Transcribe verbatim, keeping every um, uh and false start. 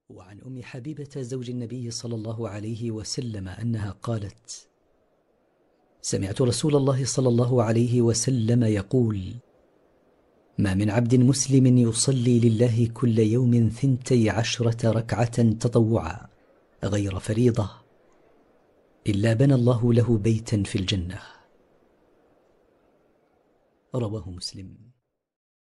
وعن أم حبيبة زوج النبي صلى الله عليه وسلم أنها قالت: سمعت رسول الله صلى الله عليه وسلم يقول: ما من عبد مسلم يصلي لله كل يوم ثنتي عشرة ركعة تطوعا غير فريضة إلا بنى الله له بيتا في الجنة. رواه مسلم.